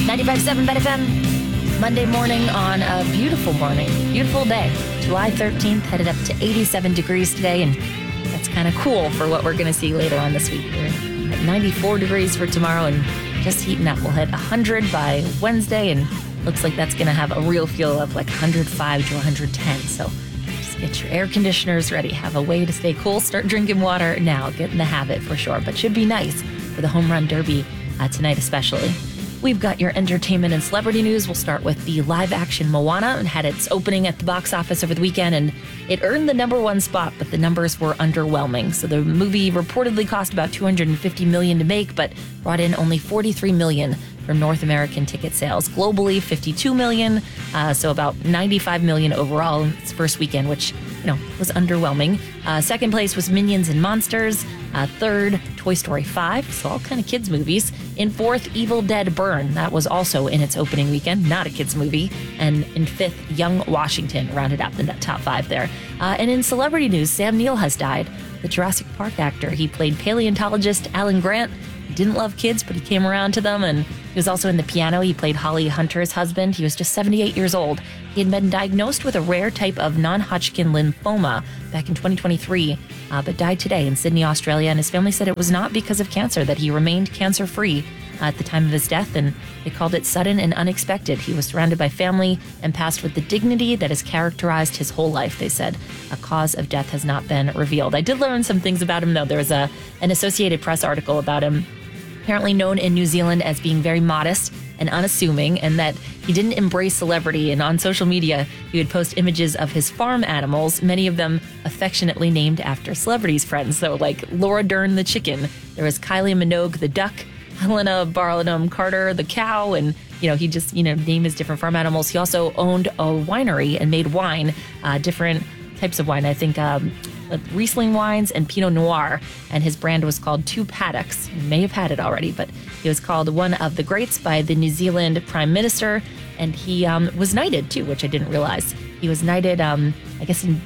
95.7 Bet FM. Monday morning on a beautiful day. July 13th, headed up to 87 degrees today, and that's kind of cool for what we're going to see later on this week. We're at 94 degrees for tomorrow and just heating up. We'll hit 100 by Wednesday, and looks like that's going to have a real feel of like 105 to 110. So just get your air conditioners ready. Have a way to stay cool. Start drinking water now. Get in the habit for sure, but should be nice for the Home Run Derby tonight especially. We've got your entertainment and celebrity news. We'll start with the live-action Moana, and had its opening at the box office over the weekend, and it earned the number one spot, but the numbers were underwhelming. So the movie reportedly cost about $250 million to make, but brought in only $43 million from North American ticket sales. Globally, $52 million, so about $95 million overall in its first weekend, which was underwhelming. Second place was Minions and Monsters. Third, Toy Story 5, so all kind of kids' movies. In fourth, Evil Dead Burn. That was also in its opening weekend, not a kids' movie. And in fifth, Young Washington rounded out the top five there. And in celebrity news, Sam Neill has died. The Jurassic Park actor. He played paleontologist Alan Grant. He didn't love kids, but he came around to them, and he was also in The Piano. He played Holly Hunter's husband. He was just 78 years old. He had been diagnosed with a rare type of non-Hodgkin lymphoma back in 2023, but died today in Sydney, Australia. And his family said it was not because of cancer, that he remained cancer-free at the time of his death, and they called it sudden and unexpected. He was surrounded by family and passed with the dignity that has characterized his whole life, they said. A cause of death has not been revealed. I did learn some things about him, though. There was an Associated Press article about him, apparently known in New Zealand as being very modest and unassuming, and that he didn't embrace celebrity. And on social media, he would post images of his farm animals, many of them affectionately named after celebrities' friends. So like Laura Dern the chicken, there was Kylie Minogue the duck, Helena Bonham Carter the cow, and he just named his different farm animals. He also owned a winery and made wine, different types of wine. I think Riesling wines and Pinot Noir, and his brand was called Two Paddocks. You may have had it already, but he was called one of the greats by the New Zealand Prime Minister, and he was knighted too, which I didn't realize. He was knighted, I guess in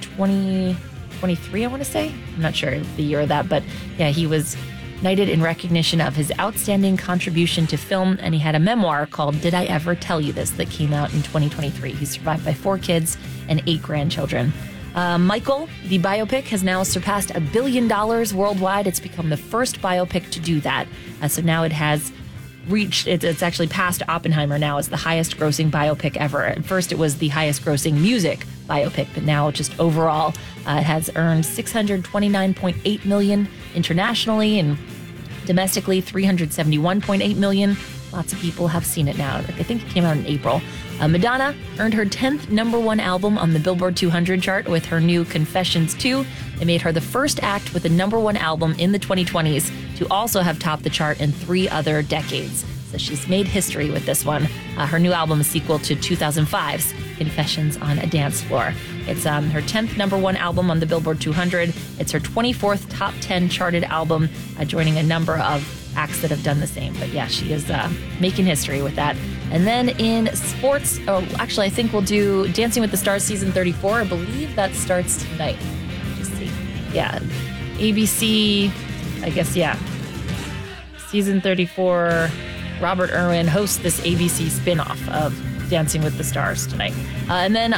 2023, I want to say. I'm not sure the year of that, but yeah, he was knighted in recognition of his outstanding contribution to film, and he had a memoir called Did I Ever Tell You This that came out in 2023. He's survived by 4 kids and 8 grandchildren. Michael, the biopic, has now surpassed $1 billion worldwide. It's become the first biopic to do that. So now it has reached, it's actually passed Oppenheimer now as the highest grossing biopic ever. At first it was the highest grossing music biopic, but now just overall it has earned $629.8 million internationally, and domestically $371.8 million. Lots of people have seen it now. I think it came out in April. Madonna earned her 10th number one album on the Billboard 200 chart with her new Confessions 2. It made her the first act with a number one album in the 2020s to also have topped the chart in 3 other decades. So she's made history with this one. Her new album is a sequel to 2005's Confessions on a Dance Floor. It's her 10th number one album on the Billboard 200. It's her 24th top 10 charted album, joining a number of acts that have done the same. But yeah, she is making history with that. And then in sports, I think we'll do Dancing with the Stars season 34. I believe that starts tonight. Just see. Yeah. ABC, I guess, yeah. Season 34, Robert Irwin hosts this ABC spinoff of Dancing with the Stars tonight. And then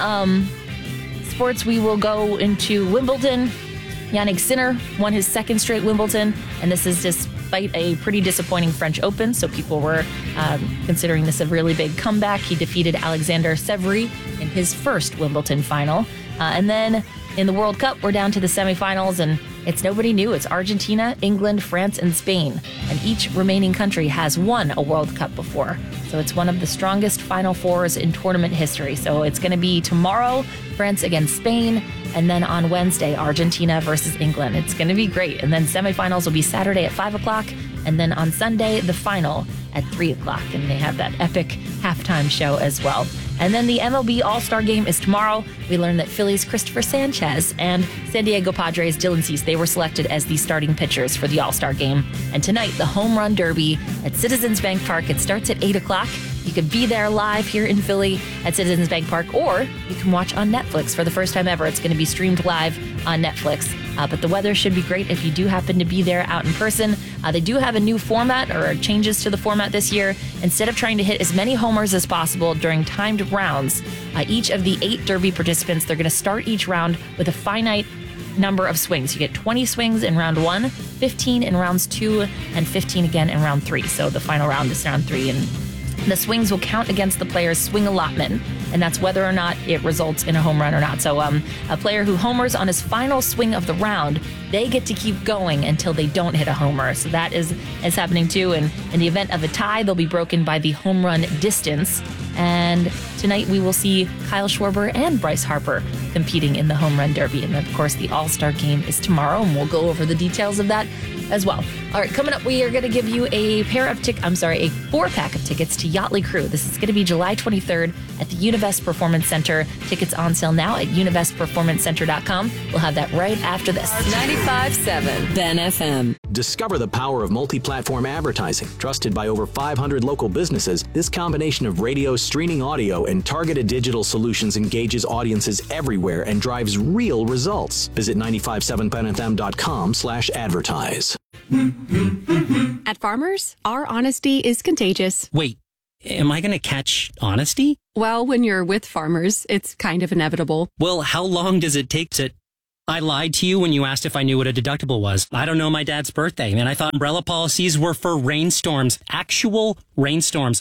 sports, we will go into Wimbledon. Jannik Sinner won his 2nd straight Wimbledon, and this is despite a pretty disappointing French Open, so people were considering this a really big comeback. He defeated Alexander Severy in his first Wimbledon final. And then in the World Cup, we're down to the semifinals, and it's nobody new. It's Argentina, England, France, and Spain, and each remaining country has won a World Cup before. So it's one of the strongest Final Fours in tournament history. So it's going to be tomorrow, France against Spain, and then on Wednesday, Argentina versus England. It's going to be great. And then semifinals will be Saturday at 5 o'clock, and then on Sunday, the final at 3 o'clock. And they have that epic halftime show as well. And then the MLB All-Star Game is tomorrow. We learned that Phillies' Christopher Sanchez and San Diego Padres' Dylan Cease, they were selected as the starting pitchers for the All-Star Game. And tonight, the Home Run Derby at Citizens Bank Park. It starts at 8 o'clock. You could be there live here in Philly at Citizens Bank Park, or you can watch on Netflix for the first time ever. It's going to be streamed live on Netflix. but the weather should be great if you do happen to be there out in person. They do have a new format or changes to the format this year. Instead of trying to hit as many homers as possible during timed rounds, each of the 8 Derby participants, they're going to start each round with a finite number of swings. You get 20 swings in round 1, 15 in rounds 2, and 15 again in round 3. So the final round is round 3, and the swings will count against the player's swing allotment, and that's whether or not it results in a home run or not. So a player who homers on his final swing of the round, they get to keep going until they don't hit a homer. So that is happening too. And in the event of a tie, they'll be broken by the home run distance. And tonight we will see Kyle Schwarber and Bryce Harper competing in the Home Run Derby. And of course, the All-Star Game is tomorrow, and we'll go over the details of that as well. All right, coming up, we are going to give you a 4-pack of tickets to Yachtly Crew. This is going to be July 23rd at the Univest Performance Center. Tickets on sale now at univestperformancecenter.com. We'll have that right after this. 95.7 Ben FM. Discover the power of multi-platform advertising. Trusted by over 500 local businesses, this combination of radio, streaming audio, and targeted digital solutions engages audiences everywhere and drives real results. Visit 957benfm.com/advertise. At Farmers, our honesty is contagious. Wait, am I going to catch honesty? Well, when you're with Farmers, it's kind of inevitable. Well, how long does it take to... I lied to you when you asked if I knew what a deductible was. I don't know my dad's birthday, and I thought umbrella policies were for rainstorms. Actual rainstorms.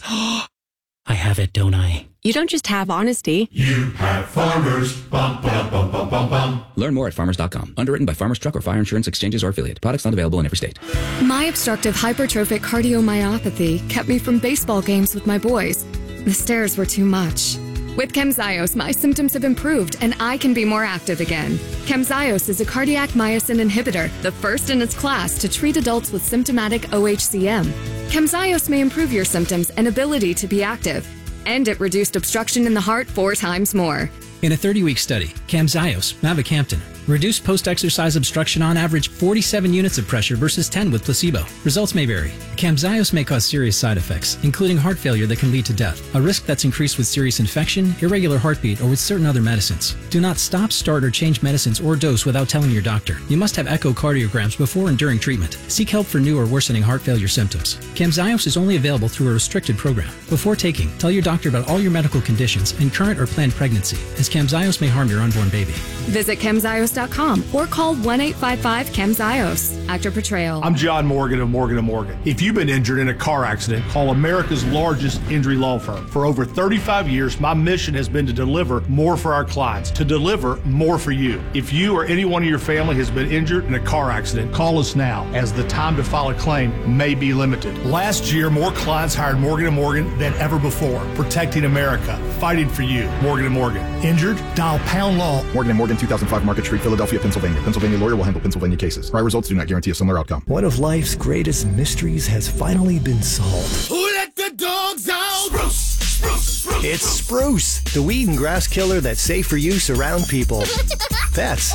I have it, don't I? You don't just have honesty. You have Farmers. Bum, bum, bum, bum, bum, bum. Learn more at farmers.com. Underwritten by Farmers Truck or Fire Insurance Exchanges or affiliate. Products not available in every state. My obstructive hypertrophic cardiomyopathy kept me from baseball games with my boys. The stairs were too much. With Camzyos, my symptoms have improved and I can be more active again. Camzyos is a cardiac myosin inhibitor, the first in its class to treat adults with symptomatic OHCM. Camzyos may improve your symptoms and ability to be active. And it reduced obstruction in the heart 4 times more. In a 30-week study, Camzyos, mavacamten, reduced post-exercise obstruction on average 47 units of pressure versus 10 with placebo. Results may vary. Camzyos may cause serious side effects, including heart failure that can lead to death, a risk that's increased with serious infection, irregular heartbeat, or with certain other medicines. Do not stop, start, or change medicines or dose without telling your doctor. You must have echocardiograms before and during treatment. Seek help for new or worsening heart failure symptoms. Camzyos is only available through a restricted program. Before taking, tell your doctor about all your medical conditions and current or planned pregnancy, as Camzyos may harm your unborn baby. Visit Camzyos.com or call 1-855-CAMZYOS. Actor Portrayal. I'm John Morgan of Morgan & Morgan. If you've been injured in a car accident, call America's largest injury law firm. For over 35 years, my mission has been to deliver more for our clients, to deliver more for you. If you or anyone in your family has been injured in a car accident, call us now, as the time to file a claim may be limited. Last year, more clients hired Morgan & Morgan than ever before, protecting America, fighting for you. Morgan & Morgan. Injured? Dial pound law. Morgan & Morgan, 2005 Market Street, Philadelphia, Pennsylvania. Pennsylvania lawyer will handle Pennsylvania cases. Prior results do not guarantee a similar outcome. One of life's greatest mysteries has finally been solved. Who let the dogs out? Spruce, spruce, spruce. It's Spruce, the weed and grass killer that's safe for use around people, pets,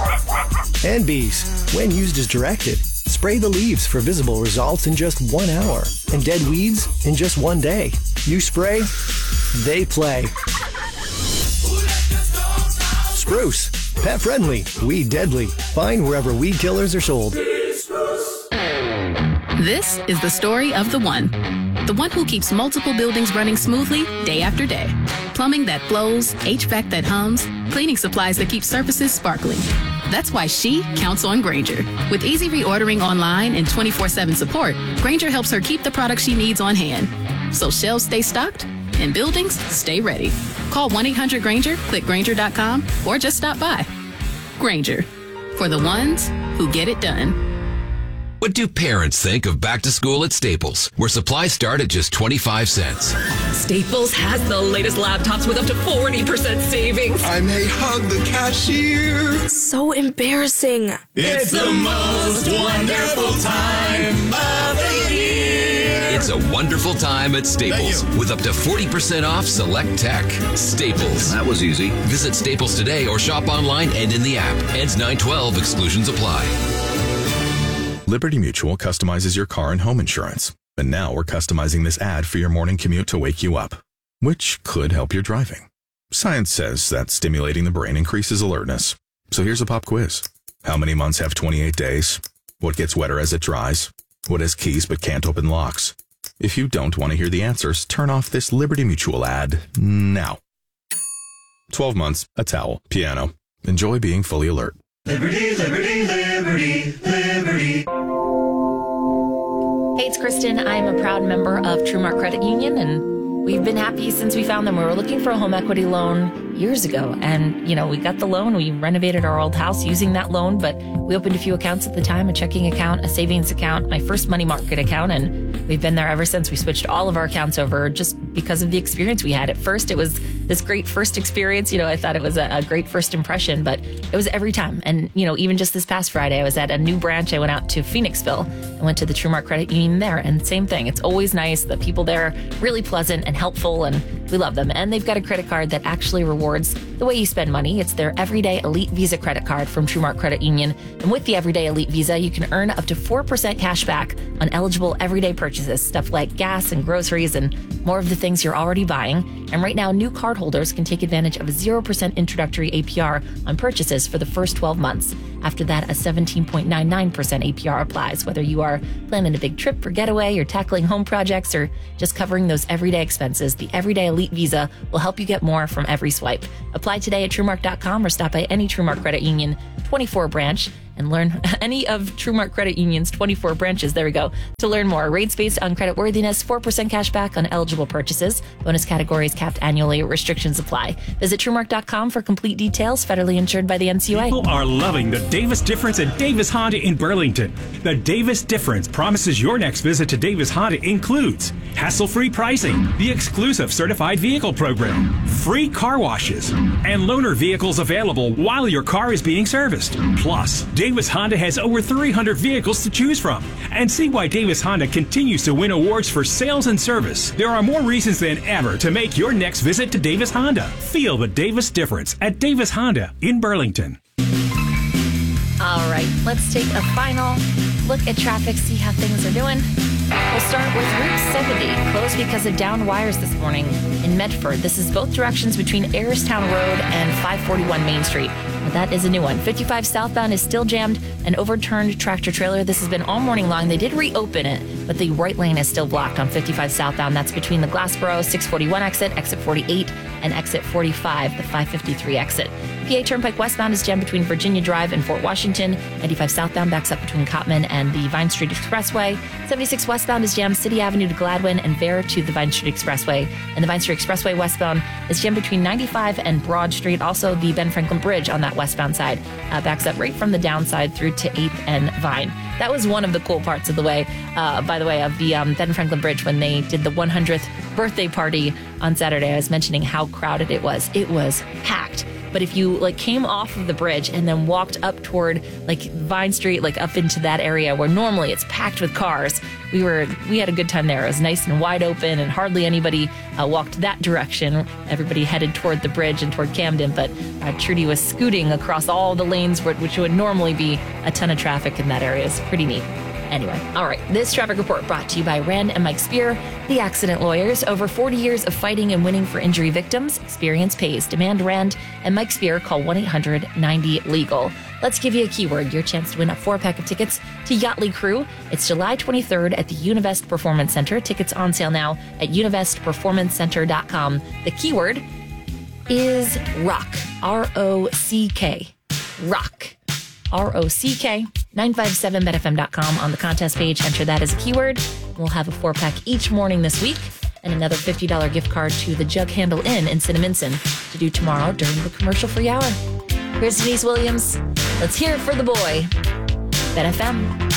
and bees. When used as directed, spray the leaves for visible results in just 1 hour, and dead weeds in just 1 day. You spray, they play. Spruce, pet friendly, weed deadly. Find wherever weed killers are sold. This is the story of the one who keeps multiple buildings running smoothly day after day. Plumbing that flows, HVAC that hums, cleaning supplies that keep surfaces sparkling. That's why she counts on Grainger. With easy reordering online and 24/7 support, Grainger helps her keep the products she needs on hand. So shelves stay stocked and buildings stay ready. Call 1-800-GRAINGER, click Grainger.com, or just stop by. Grainger, for the ones who get it done. What do parents think of back to school at Staples, where supplies start at just 25 cents? Staples has the latest laptops with up to 40% savings. I may hug the cashier. So embarrassing. It's the most wonderful time of the year. It's a wonderful time at Staples with up to 40% off select tech. Staples. That was easy. Visit Staples today or shop online and in the app. Ends 9/12. Exclusions apply. Liberty Mutual customizes your car and home insurance. And now we're customizing this ad for your morning commute to wake you up, which could help your driving. Science says that stimulating the brain increases alertness. So here's a pop quiz. How many months have 28 days? What gets wetter as it dries? What has keys but can't open locks? If you don't want to hear the answers, turn off this Liberty Mutual ad now. 12 months, a towel, piano. Enjoy being fully alert. Liberty, liberty, liberty, liberty. Hey, it's Kristen. I'm a proud member of TrueMark Credit Union, and we've been happy since we found them. We were looking for a home equity loan years ago, and, we got the loan. We renovated our old house using that loan, but we opened a few accounts at the time, a checking account, a savings account, my first money market account, and we've been there ever since. We switched all of our accounts over just because of the experience we had. At first, it was this great first experience. I thought it was a great first impression, but it was every time. And, even just this past Friday, I was at a new branch. I went out to Phoenixville and went to the TrueMark Credit Union there, and same thing. It's always nice. The people there are really pleasant and helpful, and we love them. And they've got a credit card that actually rewards the way you spend money. It's their Everyday Elite Visa credit card from TrueMark Credit Union. And with the Everyday Elite Visa, you can earn up to 4% cash back on eligible everyday purchases, stuff like gas and groceries and more of the things you're already buying. And right now, new cardholders can take advantage of a 0% introductory APR on purchases for the first 12 months. After that, a 17.99% APR applies, whether you are planning a big trip or getaway or tackling home projects or just covering those everyday expenses. The Everyday Elite Visa will help you get more from every swipe. Apply today at TrueMark.com or stop by any TrueMark Credit Union 24 branch and learn any of TrueMark Credit Union's 24 branches. There we go. To learn more, rates based on credit worthiness, 4% cash back on eligible purchases. Bonus categories capped annually. Restrictions apply. Visit TrueMark.com for complete details. Federally insured by the NCUA. People are loving the Davis Difference at Davis Honda in Burlington. The Davis Difference promises your next visit to Davis Honda includes hassle-free pricing, the exclusive certified vehicle program, free car washes, and loaner vehicles available while your car is being serviced. Plus, Davis Honda has over 300 vehicles to choose from. And see why Davis Honda continues to win awards for sales and service. There are more reasons than ever to make your next visit to Davis Honda. Feel the Davis Difference at Davis Honda in Burlington. All right, let's take a final look at traffic, see how things are doing. We'll start with Route 70, closed because of downed wires this morning in Medford. This is both directions between Ayerstown Road and 541 Main Street. That is a new one. 55 southbound is still jammed. An overturned tractor trailer. This has been all morning long. They did reopen it, but the right lane is still blocked on 55 southbound. That's between the Glassboro 641 exit, exit 48, and exit 45, the 553 exit. PA Turnpike westbound is jammed between Virginia Drive and Fort Washington. 95 southbound backs up between Cottman and the Vine Street Expressway. 76 westbound is jammed City Avenue to Gladwin and Bear to the Vine Street Expressway. And the Vine Street Expressway westbound is jammed between 95 and Broad Street. Also, the Ben Franklin Bridge on that westbound side backs up right from the downside through to 8th and Vine. That was one of the cool parts of the way, by the way, of the Ben Franklin Bridge when they did the 100th birthday party on Saturday. I was mentioning how crowded it was. It was packed. But if you came off of the bridge and then walked up toward Vine Street, up into that area where normally it's packed with cars, we had a good time there. It was nice and wide open and hardly anybody walked that direction. Everybody headed toward the bridge and toward Camden, but Trudy was scooting across all the lanes which would normally be a ton of traffic in that area. It's pretty neat. Anyway, all right, this traffic report brought to you by Rand and Mike Spear, the accident lawyers. Over 40 years of fighting and winning for injury victims. Experience pays. Demand Rand and Mike Spear. Call 1-800-90-LEGAL. Let's give you a keyword. Your chance to win a 4-pack of tickets to Yachtly Crew. It's July 23rd at the Univest Performance Center. Tickets on sale now at univestperformancecenter.com. The keyword is rock. R-O-C-K. Rock. R-O-C-K. 957betfm.com on the contest page. Enter that as a keyword. We'll have a 4-pack each morning this week and another $50 gift card to the Jug Handle Inn in Cinnaminson to do tomorrow during the commercial-free hour. Here's Denise Williams. Let's hear it for the boy. Bet FM.